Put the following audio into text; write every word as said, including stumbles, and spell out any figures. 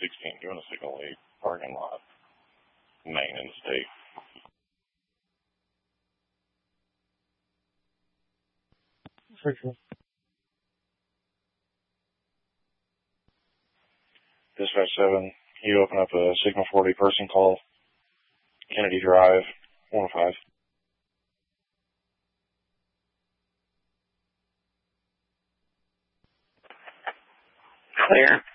sixteen, doing a signal eight, parking lot, Main and State. For sure. Dispatch seven, you open up a Sigma forty person call, Kennedy Drive, one oh five. Clear.